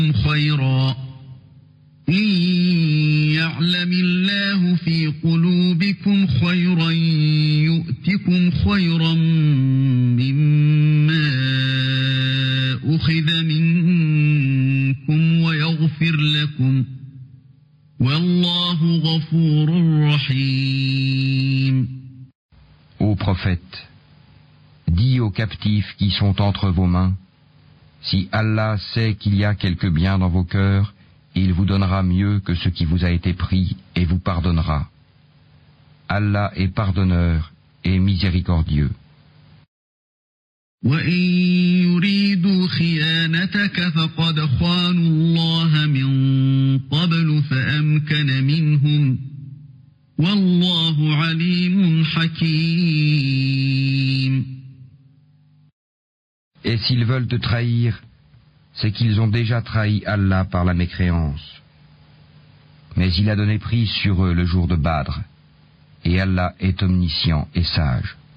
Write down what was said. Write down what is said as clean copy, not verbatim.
خيرا إن يعلم الله في قلوبكم خيرا يؤتكم خيرا مما أخذ منكم ويغفر لكم والله غفور رحيم. Ô prophète, dis aux captifs qui sont entre vos mains, si Allah sait qu'il y a quelque bien dans vos cœurs, il vous donnera mieux que ce qui vous a été pris et vous pardonnera. Allah est pardonneur et miséricordieux. وَإِن يُرِيدُوا خِيَانَتَكَ فَقَدْ خَانُوا اللَّهَ مِن قَبْلُ فَأَمْكَنَ مِنْهُمْ وَاللَّهُ عَلِيمٌ حَكِيمٌ. Et s'ils veulent te trahir, c'est qu'ils ont déjà trahi Allah par la mécréance. Mais il a donné prise sur eux le jour de Badr, et Allah est omniscient et sage.